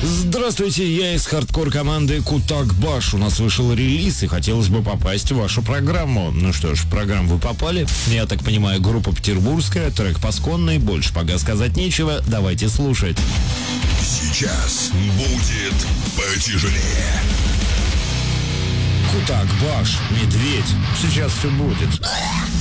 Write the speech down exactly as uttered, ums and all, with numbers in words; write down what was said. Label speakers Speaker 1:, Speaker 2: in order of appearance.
Speaker 1: Здравствуйте, я из хардкор-команды Кутак Баш. У нас вышел релиз, и хотелось бы попасть в вашу программу. Ну что ж, в программу вы попали. Я так понимаю, группа петербургская, трек пасконный, больше пока сказать нечего. Давайте слушать.
Speaker 2: Сейчас будет потяжелее.
Speaker 1: Кутак Баш, медведь. Сейчас все будет.